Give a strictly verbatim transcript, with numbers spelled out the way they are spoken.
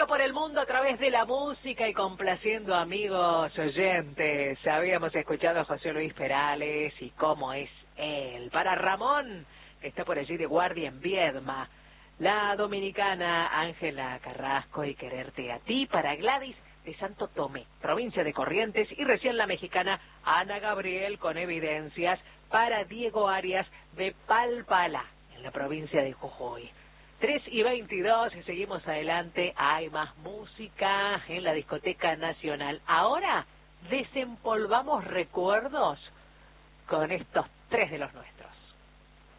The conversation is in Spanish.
viajando por el mundo a través de la música y complaciendo amigos oyentes. Habíamos escuchado a José Luis Perales y cómo es él. Para Ramón, que está por allí de guardia en Viedma. La dominicana Ángela Carrasco y Quererte a ti. Para Gladys de Santo Tomé, provincia de Corrientes. Y recién la mexicana Ana Gabriel con Evidencias. Para Diego Arias de Palpalá, en la provincia de Jujuy. tres y veintidós, seguimos adelante, hay más música en la Discoteca Nacional. Ahora desempolvamos recuerdos con estos tres de los nuestros.